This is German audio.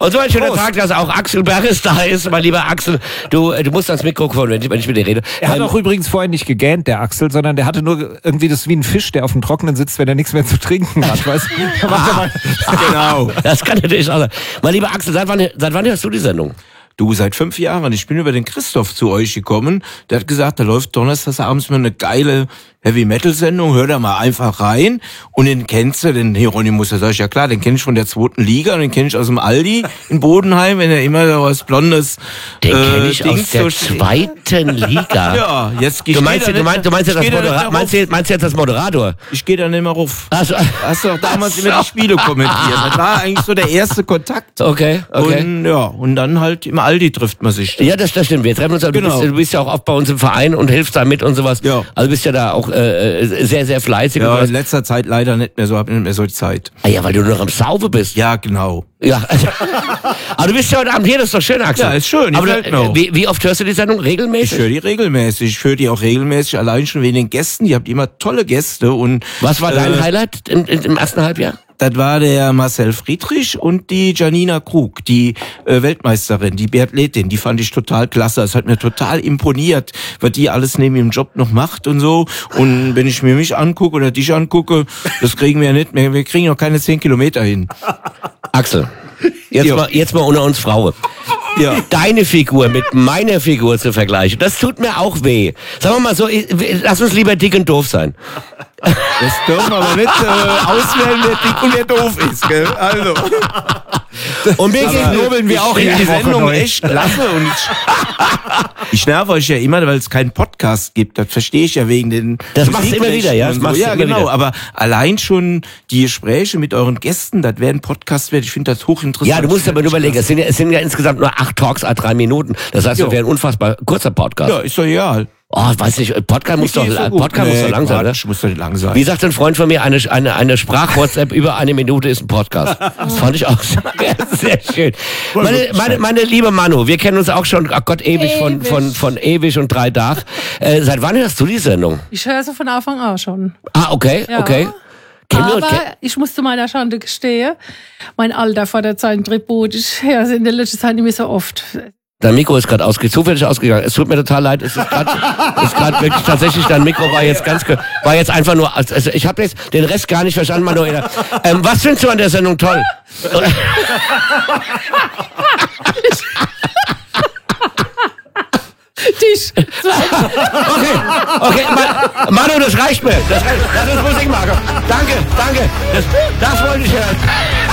Und so ein schöner Tag, dass auch Axel Berres da ist. Mein lieber Axel, du musst ans Mikrofon, wenn ich mit dir rede. Er hat auch übrigens vorher nicht gegähnt, der Axel, sondern der hatte nur irgendwie das wie ein Fisch, der auf dem Trockenen sitzt, wenn er nichts mehr zu trinken hat. Weißt? Genau. Das kann natürlich auch sein. Mein lieber Axel, seit wann hörst du die Sendung? Du, seit 5 Jahren. Ich bin über den Christoph zu euch gekommen. Der hat gesagt, da läuft donnerstags abends mal eine geile Heavy-Metal-Sendung. Hör da mal einfach rein. Und den kennst du, den Hieronymus. Da sag ich, ja klar, den kenn ich von der 2. Liga. Und den kenn ich aus dem Aldi in Bodenheim, wenn er immer so was Blondes... Den kenn ich aus der 2. Liga? Ja, jetzt du meinst jetzt das Moderator? Ich gehe da nicht mehr ruf. Also, hast du doch damals immer die Spiele kommentiert. Das war eigentlich so der erste Kontakt. Okay. Und dann halt im Aldi trifft man sich. Ja, das stimmt. Wir treffen uns, aber du bist ja auch oft bei uns im Verein und hilfst da mit und sowas. Ja. Also du bist ja da auch sehr, sehr fleißig. Ja, in letzter Zeit leider nicht mehr so, hab nicht mehr so die Zeit. Ah ja, weil du nur am Saufen bist. Ja, genau. Ja. Aber du bist ja heute Abend hier, das ist doch schön, Axel. Ja, ist schön. Aber wie oft hörst du die Sendung? Regelmäßig? Ich höre die regelmäßig. Ich höre die auch regelmäßig, allein schon wegen den Gästen. Ihr habt immer tolle Gäste. Und was war dein Highlight im ersten Halbjahr? Das war der Marcel Friedrich und die Janina Krug, die Weltmeisterin, die Biathletin. Die fand ich total klasse. Es hat mir total imponiert, was die alles neben ihrem Job noch macht und so. Und wenn ich mir mich angucke oder dich angucke, das kriegen wir ja nicht mehr. Wir kriegen noch keine 10 Kilometer hin. Axel, jetzt mal unter uns Frauen. Ja. Deine Figur mit meiner Figur zu vergleichen, das tut mir auch weh. Sagen wir mal so, lass uns lieber dick und doof sein. Das dürfen wir aber nicht auswählen, wer dick und wer doof ist, gell? Also. Und mir nobeln wir auch in die Sendung echt klasse. Und ich nerv euch ja immer, weil es keinen Podcast gibt. Das verstehe ich ja wegen den... Das machst du immer wieder, ja? Das machst ja, immer genau. Wieder. Aber allein schon die Gespräche mit euren Gästen, das wäre ein Podcast wert. Ich finde das hochinteressant. Ja, du musst aber überlegen, es sind ja insgesamt nur 8 Talks à 3 Minuten. Das heißt, es wäre ein unfassbar kurzer Podcast. Ja, ist doch egal. Oh, weiß nicht, Podcast muss doch lang sein, oder? Muss doch lang sein. Wie sagt ein Freund von mir, eine Sprach-WhatsApp über 1 Minute ist ein Podcast. Das fand ich auch sehr schön. Meine liebe Manu, wir kennen uns auch schon, ach Gott, ewig von ewig und 3 Tagen. Seit wann hörst du die Sendung? Ich höre sie von Anfang an schon. Ah, okay, ja. Okay. Aber ich muss zu meiner Schande gestehen, mein Alter fordert seinen Tribut. Ich höre sie in der letzten Zeit nicht mehr so oft. Dein Mikro ist gerade zufällig ausgegangen. Es tut mir total leid. Es ist gerade wirklich tatsächlich, dein Mikro war jetzt einfach nur, also ich habe jetzt den Rest gar nicht verstanden, Manuela. Was findest du an der Sendung toll? Tisch. Okay, Manu, das reicht mir. Das ist Musikmarker. Danke. Das wollte ich hören.